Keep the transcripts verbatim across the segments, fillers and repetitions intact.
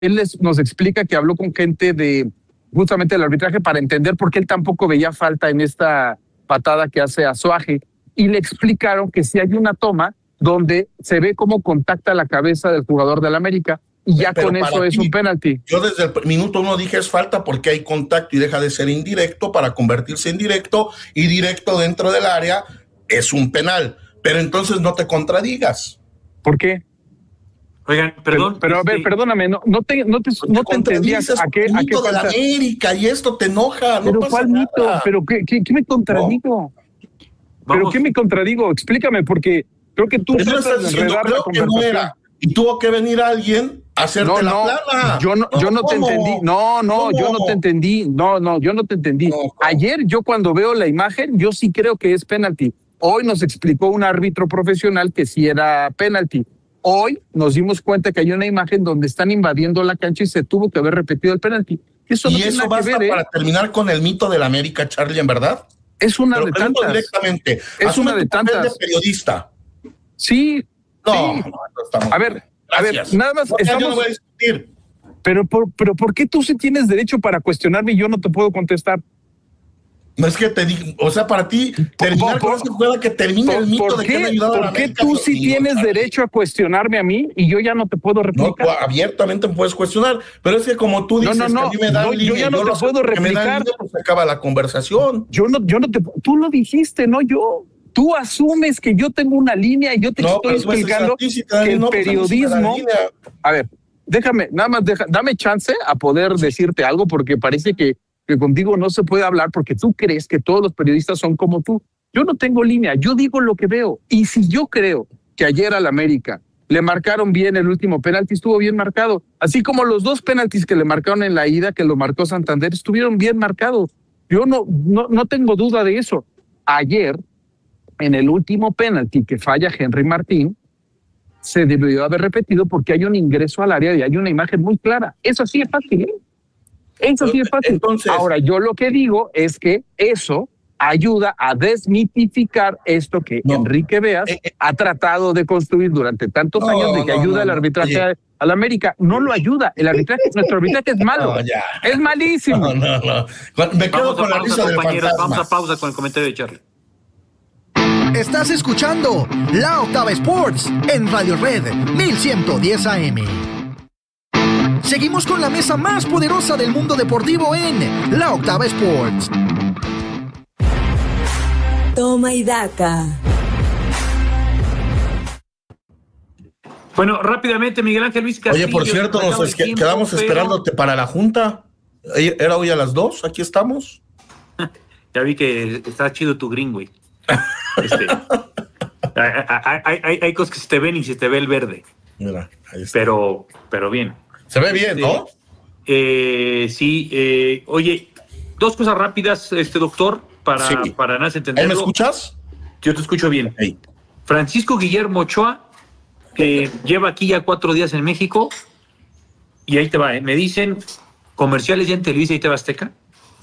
él les, nos explica que habló con gente de justamente del arbitraje para entender por qué él tampoco veía falta en esta patada que hace a Soaje, y le explicaron que si hay una toma donde se ve cómo contacta la cabeza del jugador del América, y ya Pero con eso ti, es un penalti. Yo desde el minuto uno dije es falta porque hay contacto y deja de ser indirecto para convertirse en directo, y directo dentro del área es un penal. Pero entonces no te contradigas. ¿Por qué? Oigan, perdón. Pero, pero este... a ver, perdóname, no, no te, no te, no te entendías a qué, a qué de la América, y esto te enoja. No pero pasa ¿cuál nada. mito? ¿Pero qué, qué, qué me contradigo? No. ¿Pero qué me contradigo? Explícame, porque creo que tú tratas de enredar la conversación. No era, y tuvo que venir alguien a hacerte no, la no, plana. Yo no, yo no te entendí. No, no, ¿Cómo? yo no te entendí. No, no, yo no te entendí. No, Ayer yo cuando veo la imagen, yo sí creo que es penalti. Hoy nos explicó un árbitro profesional que sí era penalti. Hoy nos dimos cuenta que hay una imagen donde están invadiendo la cancha y se tuvo que haber repetido el penalti. Eso no y eso basta ver, para ¿eh? terminar con el mito de la América, Charlie, ¿en verdad? Es una Pero de tantas. Directamente. Es Asume una de tantas. De periodista. Sí. No, sí. no, estamos a ver, Gracias. a ver, nada más. No, estamos... yo no voy a discutir. Pero por, pero ¿por qué tú sí tienes derecho para cuestionarme y yo no te puedo contestar? No es que te digo, o sea, para ti, terminar por, con esta jugada que termine el mito de que han ayudado a la América. ¿Por qué tú sí tienes Charlie. derecho a cuestionarme a mí y yo ya no te puedo replicar? No, tú abiertamente me puedes cuestionar, pero es que como tú dices, no, no, no, que a mí me dan no, línea, yo ya no yo te puedo replicar. Línea, pues se acaba la conversación. Yo no, yo no te, tú lo dijiste, no yo. Tú asumes que yo tengo una línea y yo te no, estoy explicando si que el no, periodismo. A ver, déjame, nada más, deja, dame chance a poder decirte algo, porque parece que, que contigo no se puede hablar porque tú crees que todos los periodistas son como tú. Yo no tengo línea, yo digo lo que veo. Y si yo creo que ayer al América le marcaron bien el último penalti, estuvo bien marcado. Así como los dos penaltis que le marcaron en la ida, que lo marcó Santander, estuvieron bien marcados. Yo no, no, no tengo duda de eso. Ayer, en el último penalti que falla Henry Martín, se debió haber repetido porque hay un ingreso al área y hay una imagen muy clara. Eso sí es fácil, ¿eh? Eso sí es fácil. Entonces, ahora, yo lo que digo es que eso ayuda a desmitificar esto que no, Enrique Beas eh, eh, ha tratado de construir durante tantos no, años de que no, ayuda no, el arbitraje no, a la América. No lo ayuda. El arbitraje, nuestro arbitraje es malo. No, ya. Es malísimo. No, no, no. Me quedo vamos con a la pausa, risa compañeros. de Vamos a pausa con el comentario de Charlie. Estás escuchando La Octava Sports en Radio Red mil ciento diez A M. Seguimos con la mesa más poderosa del mundo deportivo en La Octava Sports. Toma y daca. Bueno, rápidamente, Miguel Ángel Luis Castillo. Oye, por cierto, nos es que tiempo, quedamos pero... esperándote para la junta. Era hoy a las dos, aquí estamos. Ya vi que está chido tu green, güey. Este, hay, hay, hay, hay cosas que se te ven y se te ve el verde. Mira, ahí está. Pero, pero bien. Se ve bien, este, ¿no? Eh, sí, eh, oye, dos cosas rápidas, este doctor, para, sí. para nada entenderlo. ¿Me escuchas? Yo te escucho bien. Hey. Francisco Guillermo Ochoa, que lleva aquí ya cuatro días en México, y ahí te va, ¿eh? Me dicen comerciales ya en Televisa y T V Azteca.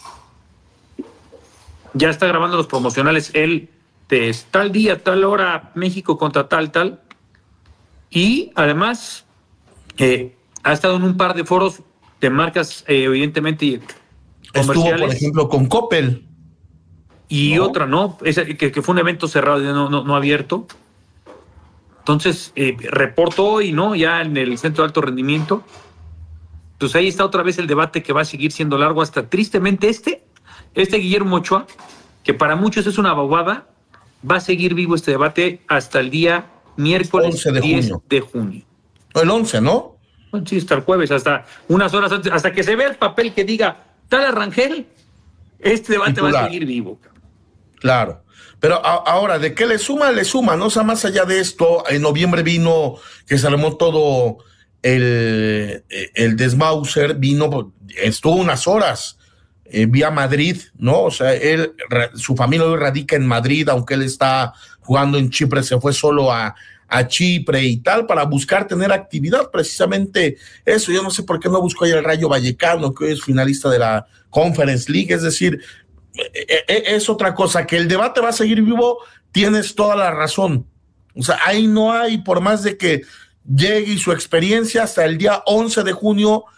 Ya está grabando los promocionales él de tal día, tal hora, México contra tal, tal. Y además eh, ha estado en un par de foros de marcas, eh, evidentemente, comerciales. Estuvo, por ejemplo, con Coppel. Y ¿no? otra, ¿no? Ese, que, que fue un evento cerrado, no, no, no abierto. Entonces, eh, reportó hoy, ¿no? Ya en el Centro de Alto Rendimiento. Entonces ahí está otra vez el debate que va a seguir siendo largo hasta, tristemente, este, este Guillermo Ochoa, que para muchos es una bobada, va a seguir vivo este debate hasta el día miércoles once de diez junio. de junio. El once, ¿no? Bueno, sí, hasta el jueves, hasta unas horas antes, hasta que se vea el papel que diga tal Arrangel, este debate Titular. Va a seguir vivo. Claro. Pero a, ahora, ¿de qué le suma? Le suma, ¿no? O sea, más allá de esto, en noviembre vino, que se armó todo el, el desmauser, vino, estuvo unas horas eh, vía Madrid, ¿no? O sea, él, su familia hoy radica en Madrid, aunque él está jugando en Chipre, se fue solo a, a Chipre y tal, para buscar tener actividad, precisamente eso. Yo no sé por qué no buscó ahí el Rayo Vallecano, que hoy es finalista de la Conference League, es decir, es otra cosa, que el debate va a seguir vivo, tienes toda la razón. O sea, ahí no hay, por más de que llegue y su experiencia hasta el día once de junio